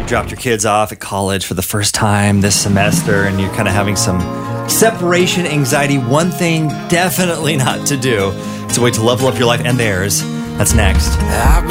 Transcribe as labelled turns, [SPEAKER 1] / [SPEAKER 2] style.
[SPEAKER 1] dropped your kids off at college for the first time this semester and you're kind of having some separation anxiety, one thing definitely not to do is to wait to level up your life and theirs. That's next.